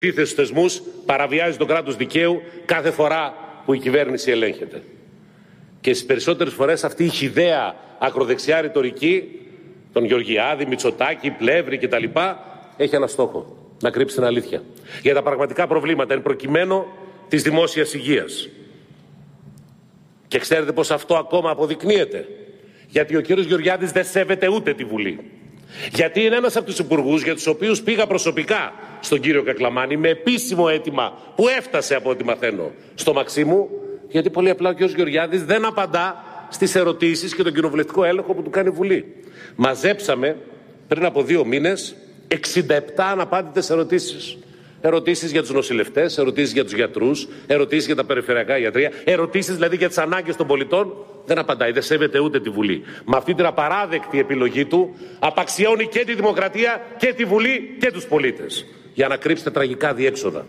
στους θεσμούς, παραβιάζει το κράτος δικαίου κάθε φορά που η κυβέρνηση ελέγχεται. Και στις περισσότερες φορές αυτή η χυδαία ακροδεξιά ρητορική, τον Γεωργιάδη, Μητσοτάκη, Πλεύρη κτλ. Έχει ένα στόχο: να κρύψει την αλήθεια για τα πραγματικά προβλήματα, εν προκειμένου της δημόσιας υγείας. Και ξέρετε πως αυτό ακόμα αποδεικνύεται? Γιατί ο κύριος Γεωργιάδης δεν σέβεται ούτε τη Βουλή. Γιατί είναι ένας από τους υπουργούς για τους οποίους πήγα προσωπικά στον κύριο Κακλαμάνη με επίσημο αίτημα που έφτασε, από ό,τι μαθαίνω, στο Μαξίμου, γιατί πολύ απλά ο κύριος Γεωργιάδης δεν απαντά στις ερωτήσεις και τον κοινοβουλευτικό έλεγχο που του κάνει η Βουλή. Μαζέψαμε πριν από 2 μήνες 67 αναπάντητες ερωτήσεις. Ερωτήσεις για τους νοσηλευτές, ερωτήσεις για τους γιατρούς, ερωτήσεις για τα περιφερειακά ιατρεία, ερωτήσεις δηλαδή για τις ανάγκες των πολιτών. Δεν απαντάει, δεν σέβεται ούτε τη Βουλή. Με αυτή την απαράδεκτη επιλογή του απαξιώνει και τη δημοκρατία και τη Βουλή και τους πολίτες, για να κρύψει τα τραγικά διέξοδα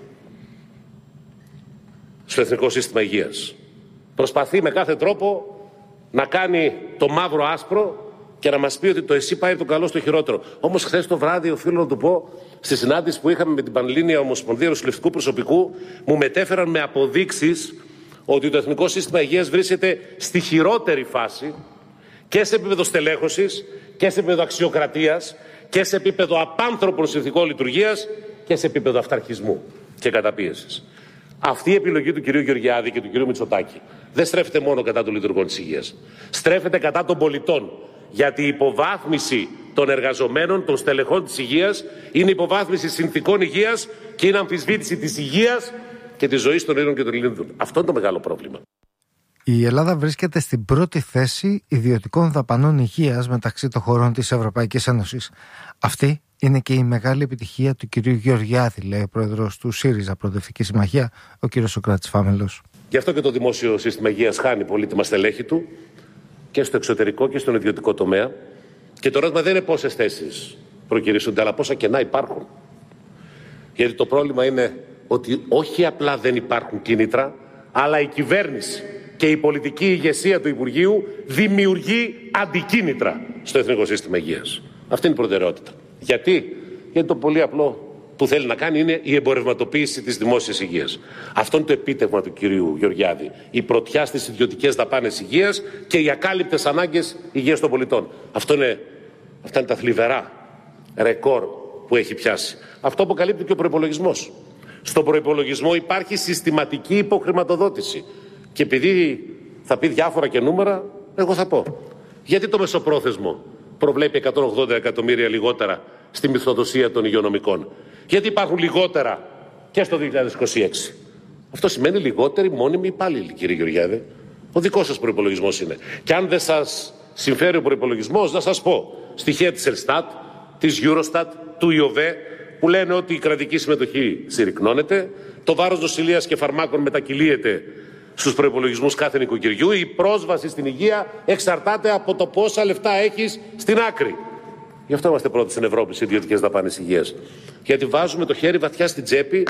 στο Εθνικό Σύστημα Υγείας. Προσπαθεί με κάθε τρόπο να κάνει το μαύρο άσπρο και να μας πει ότι το εσύ πάει το καλό στο χειρότερο. Όμως χθες το βράδυ, οφείλω να του πω, στη συνάντηση που είχαμε με την Πανελλήνια Ομοσπονδία Νοσηλευτικού Προσωπικού, μου μετέφεραν με αποδείξεις ότι το Εθνικό Σύστημα Υγείας βρίσκεται στη χειρότερη φάση και σε επίπεδο στελέχωσης και σε επίπεδο αξιοκρατίας και σε επίπεδο απάνθρωπων συνθηκών λειτουργίας και σε επίπεδο αυταρχισμού και καταπίεσης. Αυτή η επιλογή του κυρίου Γεωργιάδη και του κυρίου Μητσοτάκη δεν στρέφεται μόνο κατά των λειτουργών της υγείας. Στρέφεται κατά των πολιτών. Γιατί η υποβάθμιση των εργαζομένων, των στελεχών της υγείας, είναι υποβάθμιση συνθηκών υγείας και είναι αμφισβήτηση της υγείας και της ζωής των Ελλήνων και των Ελληνίδων. Αυτό είναι το μεγάλο πρόβλημα. Η Ελλάδα βρίσκεται στην πρώτη θέση ιδιωτικών δαπανών υγείας μεταξύ των χωρών της Ευρωπαϊκής Ένωσης. Αυτή είναι και η μεγάλη επιτυχία του κυρίου Γεωργιάδη, λέει ο πρόεδρος του ΣΥΡΙΖΑ Προοδευτική Συμμαχία, ο κύριος Σωκράτης Φάμελος. Γι' αυτό και το δημόσιο σύστημα υγείας χάνει πολύτιμα στελέχη του και στο εξωτερικό και στον ιδιωτικό τομέα. Και το ερώτημα δεν είναι πόσες θέσεις προκυρήσονται, αλλά πόσα κενά υπάρχουν. Γιατί το πρόβλημα είναι ότι όχι απλά δεν υπάρχουν κίνητρα, αλλά η κυβέρνηση και η πολιτική ηγεσία του Υπουργείου δημιουργεί αντικίνητρα στο Εθνικό Σύστημα Υγείας. Αυτή είναι η προτεραιότητα. Γιατί το πολύ απλό που θέλει να κάνει είναι η εμπορευματοποίηση της δημόσιας υγείας. Αυτό είναι το επίτευγμα του κυρίου Γεωργιάδη. Η πρωτιά στις ιδιωτικές δαπάνες υγείας και οι ακάλυπτες ανάγκες υγείας των πολιτών. Αυτά είναι τα θλιβερά ρεκόρ που έχει πιάσει. Αυτό αποκαλύπτει και ο προϋπολογισμός. Στον προϋπολογισμό υπάρχει συστηματική υποχρηματοδότηση. Και επειδή θα πει διάφορα και νούμερα, εγώ θα πω. Γιατί το μεσοπρόθεσμο προβλέπει 180 εκατομμύρια λιγότερα στη μισθοδοσία των υγειονομικών? Γιατί υπάρχουν λιγότερα και στο 2026. Αυτό σημαίνει λιγότεροι μόνιμοι υπάλληλοι, κύριε Γεωργιάδη. Ο δικός σας προϋπολογισμός είναι. Και αν δεν σας συμφέρει ο προϋπολογισμός, να σας πω στοιχεία της Ελστάτ, της Eurostat, του ΙΟΒΕ, που λένε ότι η κρατική συμμετοχή συρρικνώνεται, το βάρος νοσηλείας και φαρμάκων μετακυλίεται στους προϋπολογισμούς κάθε νοικοκυριού, η πρόσβαση στην υγεία εξαρτάται από το πόσα λεφτά έχεις στην άκρη. Γι' αυτό είμαστε πρώτοι στην Ευρώπη σε ιδιωτικές δαπάνες υγείας. Γιατί βάζουμε το χέρι βαθιά στην τσέπη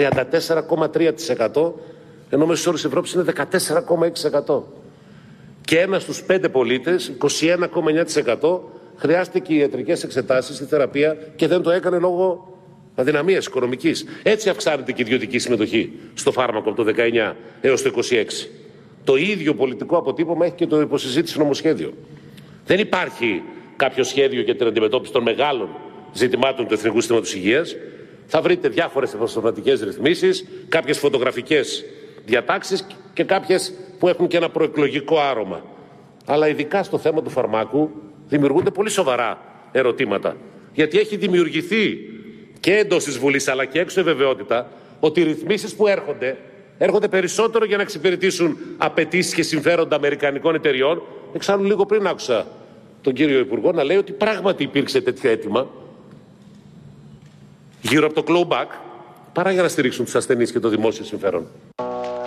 34,3%, ενώ μέσος όρος της Ευρώπης είναι 14,6%. Και ένας στους 5 πολίτες, 21,9%, χρειάστηκε ιατρικές εξετάσεις στη θεραπεία και δεν το έκανε λόγω αδυναμίας οικονομικής. Έτσι αυξάνεται και η ιδιωτική συμμετοχή στο φάρμακο από το 19 έως το 26. Το ίδιο πολιτικό αποτύπωμα έχει και το υποσυζήτηση νομοσχέδιο. Δεν υπάρχει κάποιο σχέδιο για την αντιμετώπιση των μεγάλων ζητημάτων του Εθνικού Συστήματος Υγείας. Θα βρείτε διάφορες επαγγελματικές ρυθμίσεις, κάποιες φωτογραφικές διατάξεις και κάποιες που έχουν και ένα προεκλογικό άρωμα. Αλλά ειδικά στο θέμα του φαρμάκου δημιουργούνται πολύ σοβαρά ερωτήματα. Γιατί έχει δημιουργηθεί και εντός της Βουλής αλλά και έξω η βεβαιότητα ότι οι ρυθμίσεις που έρχονται περισσότερο για να εξυπηρετήσουν απαιτήσεις και συμφέροντα αμερικανικών εταιριών. Εξάλλου λίγο πριν άκουσα τον κύριο Υπουργό να λέει ότι πράγματι υπήρξε τέτοιο αίτημα γύρω από το clawback παρά για να στηρίξουν τους ασθενείς και το δημόσιο συμφέρον.